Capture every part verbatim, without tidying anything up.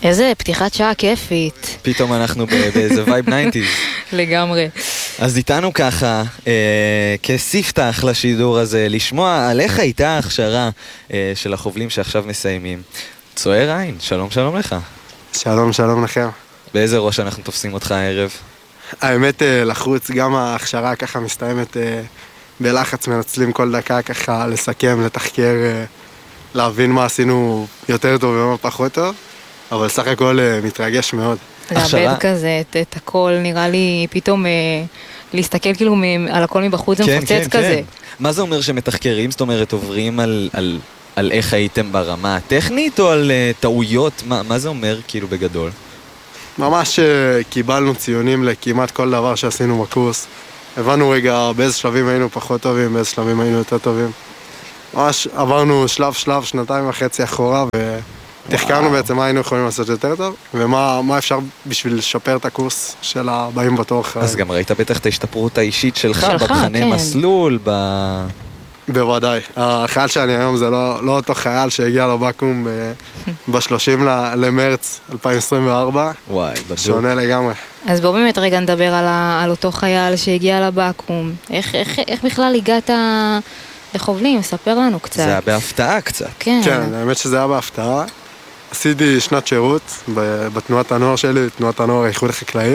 איזה פתיחת שעה כיפית. פתאום אנחנו באיזה וייב ניינטיז. לגמרי. אז איתנו ככה, אה, כספתח לשידור הזה, לשמוע על איך הייתה ההכשרה אה, של החובלים שעכשיו מסיימים. צוער עין, שלום שלום לך. שלום שלום לכם. באיזה ראש אנחנו תופסים אותך הערב? האמת לחוץ, גם ההכשרה ככה מסתיימת בלחץ, מנצלים כל דקה ככה לסכם, לתחקר, להבין מה עשינו יותר טוב ומה פחות טוב, אבל סך הכל מתרגש מאוד. לאבד כזה את, את הכל, נראה לי פתאום אה, להסתכל כאילו מ, על הכל מבחוץ זה כן, מפוצץ כן, כזה. כן. מה זה אומר שמתחקרים? זאת אומרת, עוברים על, על, על איך הייתם ברמה הטכנית או על uh, טעויות? מה, מה זה אומר כאילו בגדול? ממש קיבלנו ציונים לכמעט כל דבר שעשינו בקורס. הבנו רגע באיזה שלבים היינו פחות טובים, באיזה שלבים היינו יותר טובים. ממש עברנו שלב שלב, שנתיים וחצי אחורה, ותחקרנו בעצם מה היינו יכולים לעשות יותר טוב, ומה מה אפשר בשביל לשפר את הקורס של הבאים בתור. אז גם ראית בטח את ההשתפרות האישית שלך, שלך בבחני כן. מסלול, ב... בוודאי. החייל שאני היום זה לא, לא אותו חייל שהגיע לבקו"ם ב-שלושים למרץ אלפיים עשרים וארבע. וואי, בדיוק. שונה לגמרי. אז בואו באמת רגע נדבר על, ה, על אותו חייל שהגיע לבקו"ם. איך, איך, איך בכלל הגעת לחובלים? ספר לנו קצת. זה היה בהפתעה קצת. כן. כן, האמת שזה היה בהפתעה. עשיתי שנת שירות בתנועת הנוער שלי, תנועת הנוער האיחוד החקלאי,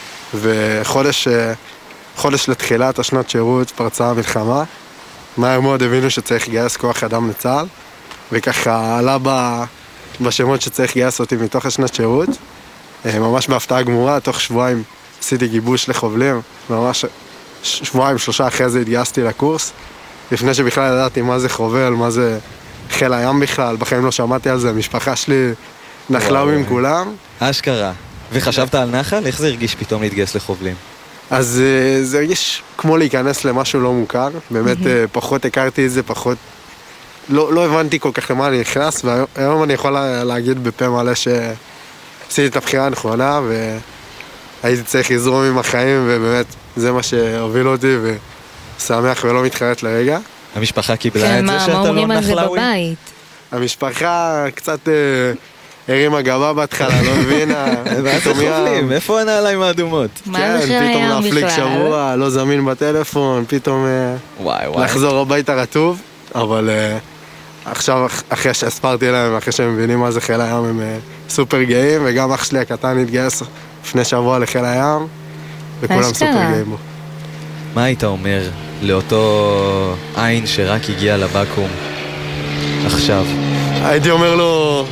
וחודש חודש לתחילת השנת שירות פרצה המלחמה. מהר מאוד הבינו שצריך לגייס כוח אדם לצה"ל, וככה עלה בשמות שצריך לגייס אותי מתוך השנת שירות. ממש בהפתעה גמורה, תוך שבועיים עשיתי גיבוש לחובלים, ממש שבועיים, שלושה אחרי זה התגייסתי לקורס, לפני שבכלל ידעתי מה זה חובל, מה זה חיל הים בכלל, בחיים לא שמעתי על זה, המשפחה שלי נחלה עם כולם. אשכרה. וחשבת על נחל? איך זה הרגיש פתאום להתגייס לחובלים? אז זה הרגיש כמו להיכנס למשהו לא מוכר, באמת פחות הכרתי את זה, פחות, לא, לא הבנתי כל כך למה אני נכנס, והיום אני יכול להגיד בפה מלא שעשיתי את הבחירה הנכונה, והייתי צריך לזרום עם החיים, ובאמת זה מה שהוביל אותי, ושמח ולא מתחרט לרגע. המשפחה קיבלה כן, את מה, זה שאתה מה לא אומרים על זה נחלאוי? בבית? המשפחה קצת הרימה גבה בהתחלה, לא הבינה. ואז חובלים, איפה הנעליים האדומות? מה זה חיל כן, פתאום הים להפליג בכלל? שבוע, לא זמין בטלפון, פתאום וואי וואי. לחזור הביתה רטוב, אבל עכשיו אחרי שהספרתי להם, אחרי שהם מבינים מה זה חיל הים, הם סופר גאים, וגם אח שלי הקטן התגייס לפני שבוע לחיל הים, וכולם סופר גאים בו. מה היית אומר לאותו עין שרק הגיע לבקו"ם עכשיו? הייתי אומר לו,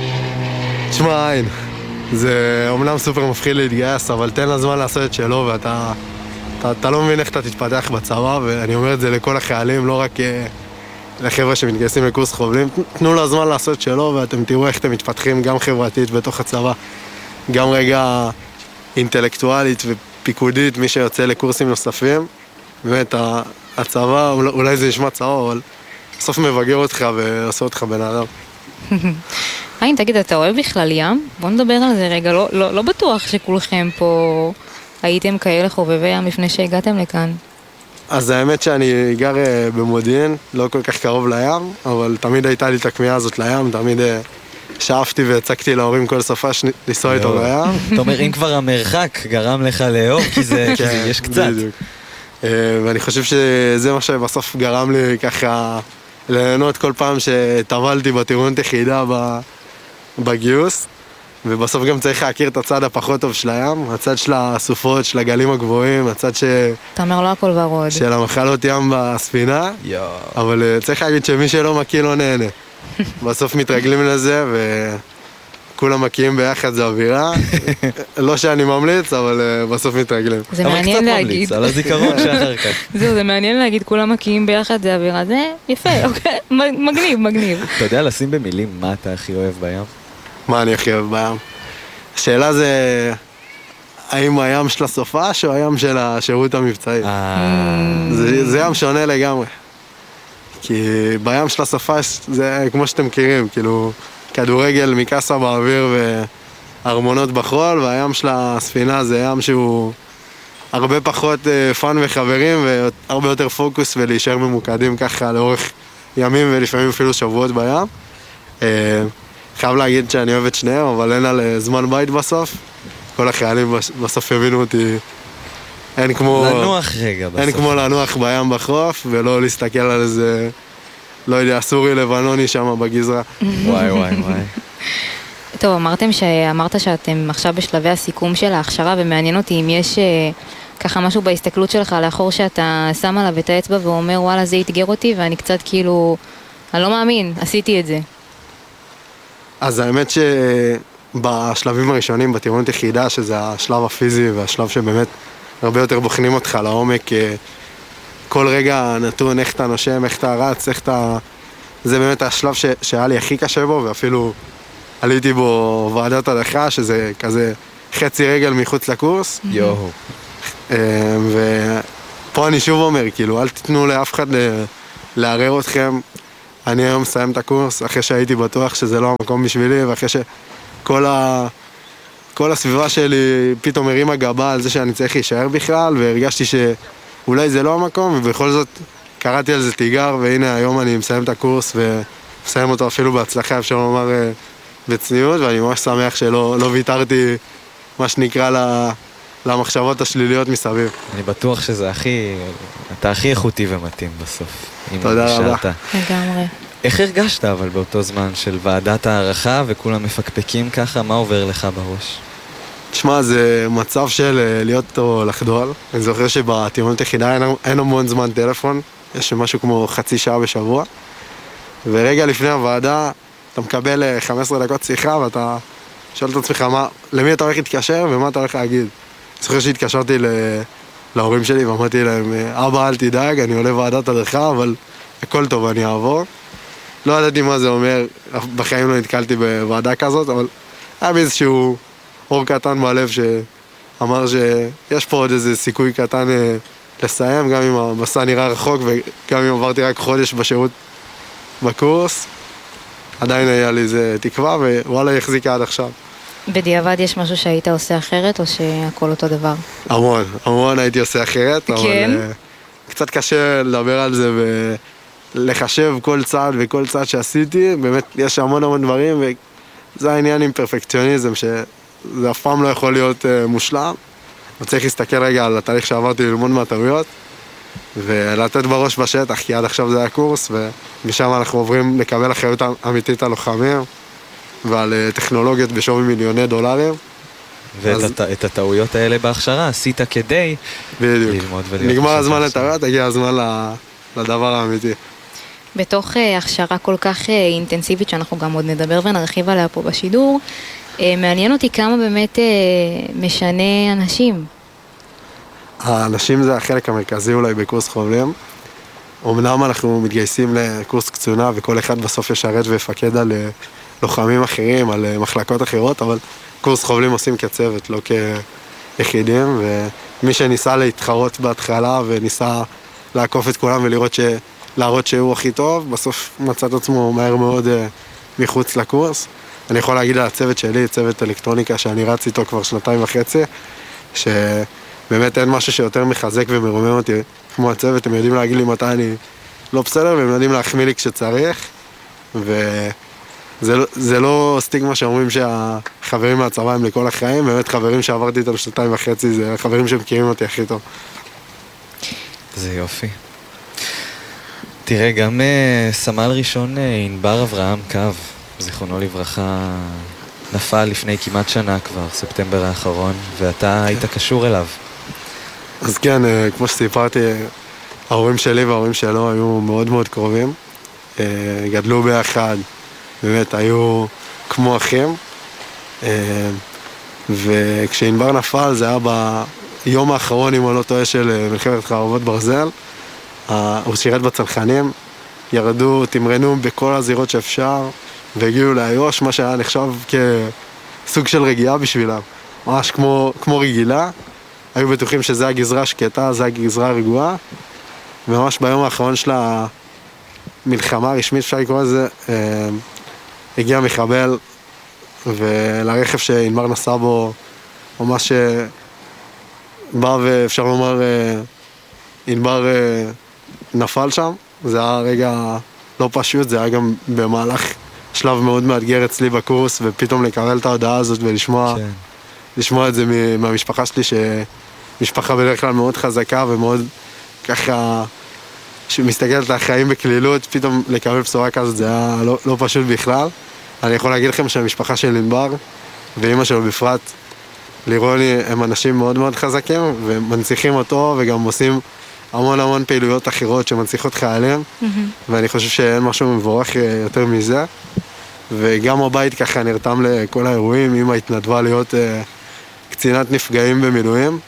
תשמע עין, זה אומנם סופר מפחיד להתגייס, אבל תן לזמן לעשות את שלו, ואתה אתה, אתה לא מבין איך אתה תתפתח בצבא, ואני אומר את זה לכל החיילים, לא רק לחבר'ה שמתגייסים לקורס חובלים, תנו לזמן לעשות את שלו, ואתם תראו איך אתם מתפתחים גם חברתית בתוך הצבא, גם רגע אינטלקטואלית ופיקודית, מי שיוצא לקורסים נוספים, באמת הצבא, אולי זה נשמע צבא, אבל בסוף מבגר אותך ועושה אותך בן אדם. עין, תגיד, אתה אוהב בכלל ים? בוא נדבר על זה רגע, לא, לא, לא בטוח שכולכם פה הייתם כאלה חובבי ים לפני שהגעתם לכאן. אז האמת שאני גר במודיעין, לא כל כך קרוב לים, אבל תמיד הייתה לי את הכמיהה הזאת לים, תמיד שאפתי והצקתי להורים כל סופה לנסוע איתו לים. אתה אומר, אם כבר המרחק גרם לך לאהוב, כי זה יש קצת. ואני חושב שזה מה שבסוף גרם לי ככה ליהנות כל פעם שטבלתי בטירונות יחידה בגיוס, ובסוף גם צריך להכיר את הצד הפחות טוב של הים, הצד של הסופות, של הגלים הגבוהים, הצד ש... אתה אומר לא הכל ורוד. של המחלות ים בספינה, יו. אבל צריך להגיד שמי שלא מכיר לא נהנה. בסוף מתרגלים לזה וכולם מכירים ביחד, זה אווירה. לא שאני ממליץ, אבל בסוף מתרגלים. זה מעניין להגיד. אבל קצת ממליץ, על הזיכרון שאחר כך. זהו, זה מעניין להגיד, כולם מכירים ביחד, זה אווירה, זה יפה, אוקיי, מגניב, מגניב. אתה יודע לשים במילים מה אתה הכי אוהב בים? מה אני הכי אוהב בים? השאלה זה, האם הים של הסופש או הים של השירות המבצעי? זה, זה ים שונה לגמרי. כי בים של הסופש זה כמו שאתם מכירים, כאילו כדורגל מקסה באוויר והרמונות בחול, והים של הספינה זה ים שהוא הרבה פחות פן וחברים והרבה יותר פוקוס ולהישאר ממוקדים ככה לאורך ימים ולפעמים אפילו שבועות בים. חייב להגיד שאני אוהב את שניהם, אבל אין על זמן בית בסוף. כל החיילים בסוף יבינו אותי, אין כמו... לנוח רגע בסוף. אין כמו לנוח בים בחוף, ולא להסתכל על איזה, לא יודע, סורי לבנוני שם בגזרה. וואי וואי וואי. טוב, אמרתם שאמרת שאתם עכשיו בשלבי הסיכום של ההכשרה, ומעניין אותי אם יש ככה משהו בהסתכלות שלך לאחור שאתה שם עליו את האצבע ואומר, וואלה, זה יתגר אותי, ואני קצת כאילו, אני לא מאמין, עשיתי את זה. אז האמת שבשלבים הראשונים, בטירונות יחידה, שזה השלב הפיזי והשלב שבאמת הרבה יותר בוחנים אותך לעומק, כל רגע נתון, איך אתה נושם, איך אתה רץ, איך אתה... זה באמת השלב ש... שהיה לי הכי קשה בו, ואפילו עליתי בו ועדת הדחה, שזה כזה חצי רגל מחוץ לקורס. יואו. ופה אני שוב אומר, כאילו, אל תיתנו לאף אחד לערער אתכם. אני היום מסיים את הקורס, אחרי שהייתי בטוח שזה לא המקום בשבילי, ואחרי שכל ה... כל הסביבה שלי פתאום הרימה גבה על זה שאני צריך להישאר בכלל, והרגשתי שאולי זה לא המקום, ובכל זאת קראתי על זה תיגר, והנה היום אני מסיים את הקורס ומסיים אותו אפילו בהצלחה, אפשר לומר בצניעות, ואני ממש שמח שלא לא ויתרתי, מה שנקרא, למחשבות השליליות מסביב. אני בטוח שזה הכי, אתה הכי איכותי ומתאים בסוף. תודה רבה. לגמרי. איך הרגשת אבל באותו זמן של ועדת הערכה וכולם מפקפקים ככה, מה עובר לך בראש? תשמע, זה מצב של להיות או לחדול. אני זוכר שבטירונות יחידה אין, אין המון זמן טלפון, יש משהו כמו חצי שעה בשבוע, ורגע לפני הוועדה אתה מקבל חמש עשרה דקות שיחה ואתה שואל את עצמך מה, למי אתה הולך להתקשר ומה אתה הולך להגיד. אני זוכר שהתקשרתי ל... להורים שלי ואמרתי להם, אבא אל תדאג, אני עולה ועדת הדרכה, אבל הכל טוב, אני אעבור. לא ידעתי מה זה אומר, בחיים לא נתקלתי בוועדה כזאת, אבל היה בי איזשהו אור קטן בלב שאמר שיש פה עוד איזה סיכוי קטן לסיים, גם אם המסע נראה רחוק וגם אם עברתי רק חודש בשירות בקורס, עדיין היה לי איזה תקווה ווואלה החזיקה עד עכשיו. בדיעבד יש משהו שהיית עושה אחרת או שהכל אותו דבר? המון, המון הייתי עושה אחרת, כן? אבל uh, קצת קשה לדבר על זה ולחשב כל צעד וכל צעד שעשיתי, באמת יש המון המון דברים וזה העניין עם פרפקציוניזם שזה אף פעם לא יכול להיות uh, מושלם. צריך להסתכל רגע על התהליך שעברתי ללמוד מהטעויות ולתת בראש בשטח, כי עד עכשיו זה היה קורס ומשם אנחנו עוברים לקבל אחריות אמיתית על לוחמים ועל טכנולוגיות בשווי מיליוני דולרים. ואת אז... הטעויות האלה בהכשרה עשית כדי בדיוק. ללמוד ולהיות... נגמר הזמן לטעויות, הגיע הזמן לדבר האמיתי. בתוך uh, הכשרה כל כך uh, אינטנסיבית שאנחנו גם עוד נדבר ונרחיב עליה פה בשידור, uh, מעניין אותי כמה באמת uh, משנה אנשים. האנשים זה החלק המרכזי אולי בקורס חובלים. אמנם אנחנו מתגייסים לקורס קצונה וכל אחד בסוף ישרת ויפקד על לוחמים אחרים, על מחלקות אחרות, אבל קורס חובלים עושים כצוות, לא כיחידים, ומי שניסה להתחרות בהתחלה וניסה לעקוף את כולם ולראות ש... להראות שהוא הכי טוב, בסוף מצא את עצמו מהר מאוד uh, מחוץ לקורס. אני יכול להגיד על הצוות שלי, צוות אלקטרוניקה שאני רץ איתו כבר שנתיים וחצי, שבאמת אין משהו שיותר מחזק ומרומם אותי כמו הצוות, הם יודעים להגיד לי מתי אני לא בסדר, והם יודעים להחמיא לי כשצריך, וזה זה לא סטיגמה שאומרים שהחברים מהצבא הם לכל החיים, באמת חברים שעברתי איתם שנתיים וחצי, זה החברים שמכירים אותי הכי טוב. זה יופי. תראה, גם uh, סמל ראשון uh, ענבר אברהם קו, זיכרונו לברכה, נפל לפני כמעט שנה כבר, ספטמבר האחרון, ואתה היית קשור אליו. אז כן, uh, כמו שסיפרתי, ההורים שלי וההורים שלו היו מאוד מאוד קרובים, uh, גדלו ביחד, באמת היו כמו אחים, uh, וכשענבר נפל זה היה ביום האחרון, אם אני לא טועה, של מלחמת חרבות ברזל, הוא שירת בצנחנים, ירדו, תמרנו בכל הזירות שאפשר והגיעו לאיו"ש, מה שהיה נחשב כסוג של רגיעה בשבילם, ממש כמו, כמו רגילה. היו בטוחים שזה הגזרה שקטה, זה הגזרה רגועה, וממש ביום האחרון של המלחמה הרשמית, אפשר לקרוא לזה, הגיע מחבל ולרכב שענבר נסע בו ממש בא, ואפשר לומר ענבר נפל שם. זה היה רגע לא פשוט, זה היה גם במהלך שלב מאוד מאתגר אצלי בקורס, ופתאום לקבל את ההודעה הזאת ולשמוע כן. לשמוע את זה מ- מהמשפחה שלי, שמשפחה בדרך כלל מאוד חזקה ומאוד ככה, שמסתכלת על החיים בכלילות, פתאום לקבל בשורה כזאת זה היה לא, לא פשוט בכלל. אני יכול להגיד לכם שהמשפחה של ענבר ואמא שלו בפרט, לירוני, הם אנשים מאוד מאוד חזקים ומנציחים אותו וגם עושים המון המון פעילויות אחרות שמנציחות חיילים, Mm-hmm. ואני חושב שאין משהו מבורך יותר מזה. וגם הבית ככה נרתם לכל האירועים, אמא התנדבה להיות uh, קצינת נפגעים במילואים,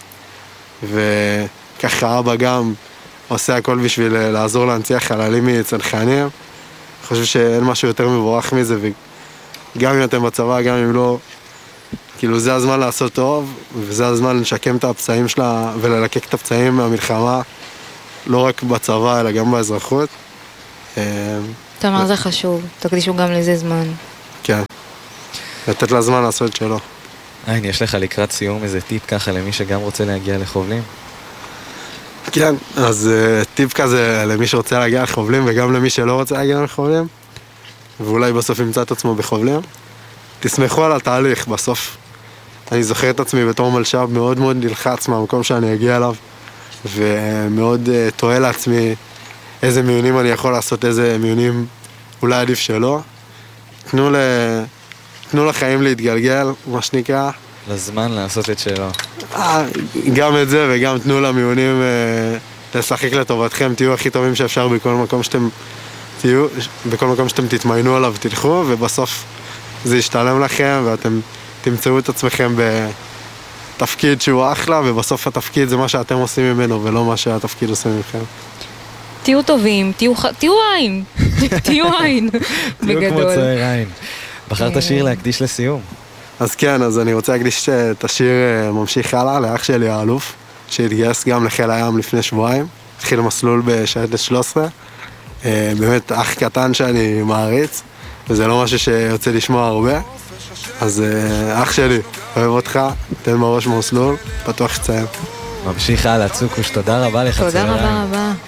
וככה אבא גם עושה הכל בשביל לעזור להנציח חללים מצנחנים. אני חושב שאין משהו יותר מבורך מזה, וגם אם אתם בצבא, גם אם לא, כאילו זה הזמן לעשות טוב, וזה הזמן לשקם את הפצעים שלה וללקק את הפצעים מהמלחמה, לא רק בצבא אלא גם באזרחות. תאמר זה חשוב, תקדישו גם לזה זמן. כן, לתת לה זמן לעשות שלו. עין, יש לך לקראת סיום איזה טיפ ככה למי שגם רוצה להגיע לחובלים? כן, אז uh, טיפ כזה למי שרוצה להגיע לחובלים וגם למי שלא רוצה להגיע לחובלים, ואולי בסוף ימצא את עצמו בחובלים, תסמכו על התהליך. בסוף אני זוכר את עצמי בתור מלש"ב מאוד מאוד נלחץ מהמקום שאני אגיע אליו, ומאוד uh, תוהה לעצמי איזה מיונים אני יכול לעשות, איזה מיונים אולי עדיף שלא. תנו, ל... תנו לחיים להתגלגל, מה שנקרא. לזמן לעשות את שלו. אה, גם את זה וגם תנו למיונים אה, לשחק לטובתכם, תהיו הכי טובים שאפשר בכל מקום שאתם תהיו, בכל מקום שאתם תתמיינו עליו תלכו, ובסוף זה ישתלם לכם ואתם תמצאו את עצמכם בתפקיד שהוא אחלה, ובסוף התפקיד זה מה שאתם עושים ממנו ולא מה שהתפקיד עושה ממכם. תהיו טובים, תהיו, תהיו עין, תהיו עין, בגדול. תהיו כמו צוער עין. בחרת שיר להקדיש לסיום. אז כן, אז אני רוצה להקדיש את השיר ממשיך הלאה לאח שלי האלוף, שהתגייס גם לחיל הים לפני שבועיים, התחיל מסלול בשייטת שלוש עשרה, באמת אח קטן שאני מעריץ, וזה לא משהו שיוצא לשמוע הרבה, אז אח שלי, אוהב אותך, תן בראש מסלול, פתוח שציין. ממשיך הלאה, צוקוש, תודה רבה לך. תודה רבה רבה.